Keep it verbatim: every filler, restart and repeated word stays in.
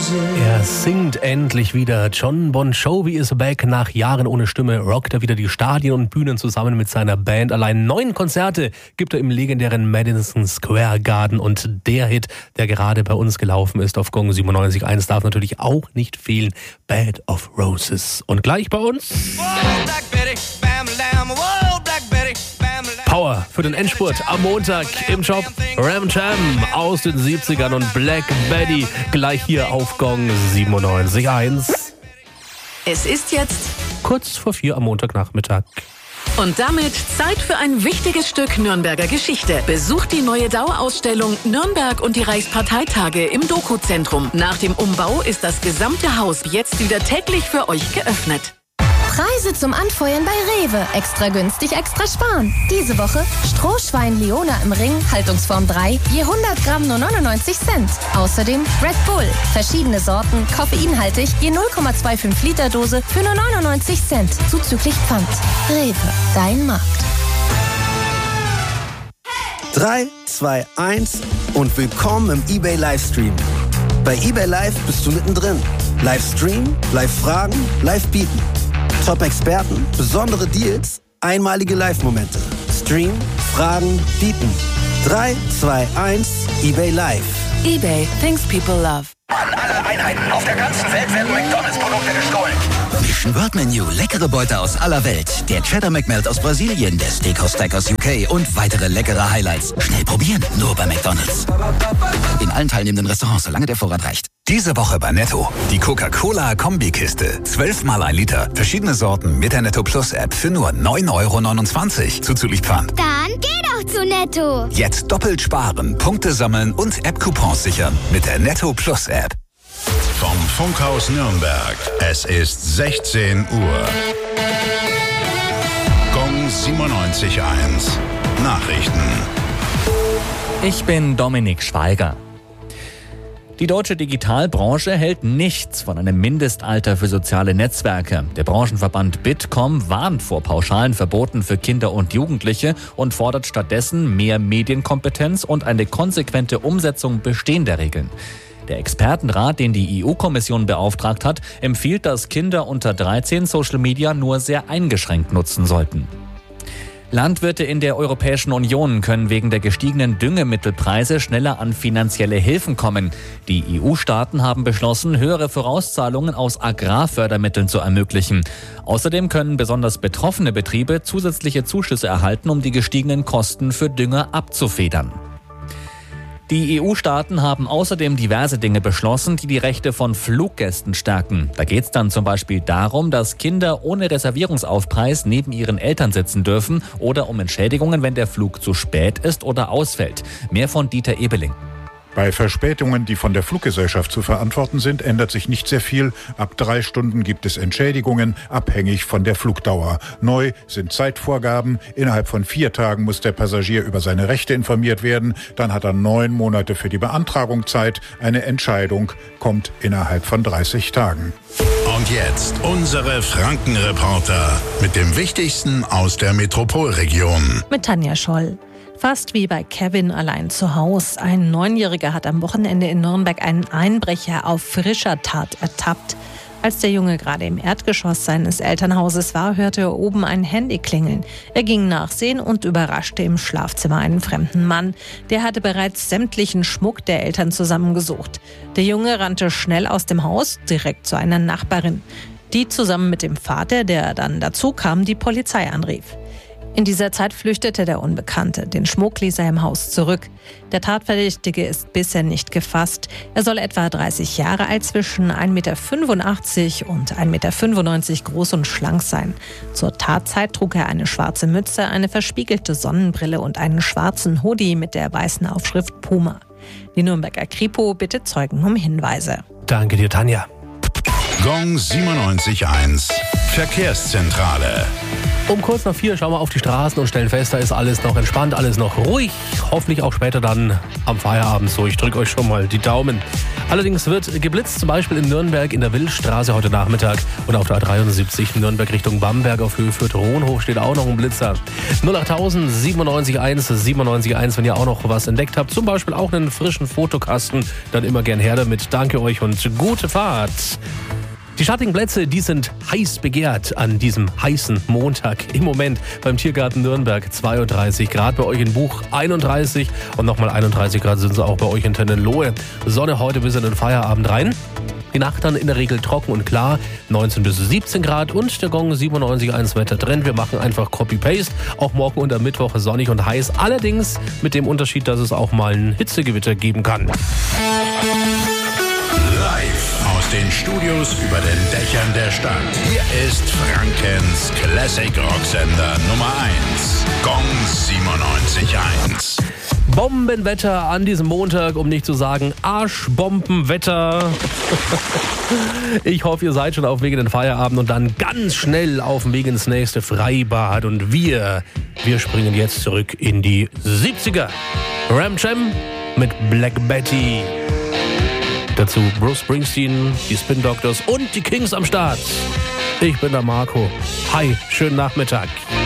Er singt endlich wieder. Jon Bon Jovi is back. Nach Jahren ohne Stimme rockt er wieder die Stadien und Bühnen zusammen mit seiner Band. Allein neun Konzerte gibt er im legendären Madison Square Garden. Und der Hit, der gerade bei uns gelaufen ist auf Gong siebenundneunzig Komma eins, darf natürlich auch nicht fehlen. Bed of Roses. Und gleich bei uns Power für den Endspurt am Montag im Job. Ram Jam aus den siebzigern und Black Betty gleich hier auf Gong siebenundneunzig Komma eins. Es ist jetzt kurz vor vier am Montagnachmittag. Und damit Zeit für ein wichtiges Stück Nürnberger Geschichte. Besucht die neue Dauerausstellung Nürnberg und die Reichsparteitage im Doku-Zentrum. Nach dem Umbau ist das gesamte Haus jetzt wieder täglich für euch geöffnet. Preise zum Anfeuern bei Rewe. Extra günstig, extra sparen. Diese Woche Strohschwein Leona im Ring, Haltungsform drei, je hundert Gramm nur neunundneunzig Cent. Außerdem Red Bull, verschiedene Sorten, koffeinhaltig, je null Komma fünfundzwanzig Liter Dose für nur neunundneunzig Cent. Zuzüglich Pfand. Rewe, dein Markt. drei, zwei, eins und willkommen im eBay Livestream. Bei eBay Live bist du mittendrin. Livestream, Live-Fragen, Live-Bieten. Top-Experten, besondere Deals, einmalige Live-Momente. Stream, Fragen, Bieten. drei, zwei, eins, eBay Live. eBay, things people love. An alle Einheiten auf der ganzen Welt werden McDonalds-Produkte gestohlen. Mission World Menu, leckere Beute aus aller Welt. Der Cheddar McMelt aus Brasilien, der Steakhouse Stack aus U K und weitere leckere Highlights. Schnell probieren, nur bei McDonalds. In allen teilnehmenden Restaurants, solange der Vorrat reicht. Diese Woche bei Netto. Die Coca-Cola-Kombikiste. zwölf mal ein Liter. Verschiedene Sorten mit der Netto Plus App für nur neun Euro neunundzwanzig. Zuzüglich Pfand. Dann geh doch zu Netto. Jetzt doppelt sparen, Punkte sammeln und App-Coupons sichern mit der Netto Plus App. Vom Funkhaus Nürnberg. Es ist sechzehn Uhr. Gong siebenundneunzig Komma eins. Nachrichten. Ich bin Dominik Schweiger. Die deutsche Digitalbranche hält nichts von einem Mindestalter für soziale Netzwerke. Der Branchenverband Bitkom warnt vor pauschalen Verboten für Kinder und Jugendliche und fordert stattdessen mehr Medienkompetenz und eine konsequente Umsetzung bestehender Regeln. Der Expertenrat, den die E U-Kommission beauftragt hat, empfiehlt, dass Kinder unter dreizehn Social Media nur sehr eingeschränkt nutzen sollten. Landwirte in der Europäischen Union können wegen der gestiegenen Düngemittelpreise schneller an finanzielle Hilfen kommen. Die E U-Staaten haben beschlossen, höhere Vorauszahlungen aus Agrarfördermitteln zu ermöglichen. Außerdem können besonders betroffene Betriebe zusätzliche Zuschüsse erhalten, um die gestiegenen Kosten für Dünger abzufedern. Die E U-Staaten haben außerdem diverse Dinge beschlossen, die die Rechte von Fluggästen stärken. Da geht es dann zum Beispiel darum, dass Kinder ohne Reservierungsaufpreis neben ihren Eltern sitzen dürfen oder um Entschädigungen, wenn der Flug zu spät ist oder ausfällt. Mehr von Dieter Ebeling. Bei Verspätungen, die von der Fluggesellschaft zu verantworten sind, ändert sich nicht sehr viel. Ab drei Stunden gibt es Entschädigungen, abhängig von der Flugdauer. Neu sind Zeitvorgaben. Innerhalb von vier Tagen muss der Passagier über seine Rechte informiert werden. Dann hat er neun Monate für die Beantragung Zeit. Eine Entscheidung kommt innerhalb von dreißig Tagen. Und jetzt unsere Frankenreporter mit dem Wichtigsten aus der Metropolregion. Mit Tanja Scholl. Fast wie bei Kevin allein zu Hause. Ein Neunjähriger hat am Wochenende in Nürnberg einen Einbrecher auf frischer Tat ertappt. Als der Junge gerade im Erdgeschoss seines Elternhauses war, hörte er oben ein Handy klingeln. Er ging nachsehen und überraschte im Schlafzimmer einen fremden Mann. Der hatte bereits sämtlichen Schmuck der Eltern zusammengesucht. Der Junge rannte schnell aus dem Haus, direkt zu einer Nachbarin, die zusammen mit dem Vater, der dann dazu kam, die Polizei anrief. In dieser Zeit flüchtete der Unbekannte. Den Schmuck ließ er im Haus zurück. Der Tatverdächtige ist bisher nicht gefasst. Er soll etwa dreißig Jahre alt, zwischen ein Meter fünfundachtzig und ein Meter fünfundneunzig groß und schlank sein. Zur Tatzeit trug er eine schwarze Mütze, eine verspiegelte Sonnenbrille und einen schwarzen Hoodie mit der weißen Aufschrift Puma. Die Nürnberger Kripo bittet Zeugen um Hinweise. Danke dir, Tanja. Gong siebenundneunzig Komma eins. Verkehrszentrale. Um kurz nach vier schauen wir auf die Straßen und stellen fest, da ist alles noch entspannt, alles noch ruhig. Hoffentlich auch später dann am Feierabend so. Ich drücke euch schon mal die Daumen. Allerdings wird geblitzt, zum Beispiel in Nürnberg in der Wildstraße heute Nachmittag und auf der A dreiundsiebzig Nürnberg Richtung Bamberg auf Höhe Fürth-Rohnhof steht auch noch ein Blitzer. null achttausend siebenundneunzig eins siebenundneunzig eins, wenn ihr auch noch was entdeckt habt, zum Beispiel auch einen frischen Fotokasten, dann immer gern her damit. Danke euch und gute Fahrt. Die schattigen Plätze, die sind heiß begehrt an diesem heißen Montag. Im Moment beim Tiergarten Nürnberg zweiunddreißig Grad, bei euch in Buch einunddreißig und nochmal einunddreißig Grad sind sie auch bei euch in Tennenlohe. Sonne heute bis in den Feierabend rein. Die Nacht dann in der Regel trocken und klar, neunzehn bis siebzehn Grad und der Gong siebenundneunzig Komma eins Wettertrend. Wir machen einfach Copy-Paste, auch morgen und am Mittwoch sonnig und heiß. Allerdings mit dem Unterschied, dass es auch mal ein Hitzegewitter geben kann. Live aus den Studios über den Dächern der Stadt. Hier ist Frankens Classic Rocksender Nummer eins. Gong siebenundneunzig Komma eins. Bombenwetter an diesem Montag, um nicht zu sagen Arschbombenwetter. Ich hoffe, ihr seid schon auf dem Weg in den Feierabend und dann ganz schnell auf dem Weg ins nächste Freibad. Und wir, wir springen jetzt zurück in die siebziger. Ram Jam mit Black Betty. Dazu Bruce Springsteen, die Spin Doctors und die Kings am Start. Ich bin der Marco. Hi, schönen Nachmittag.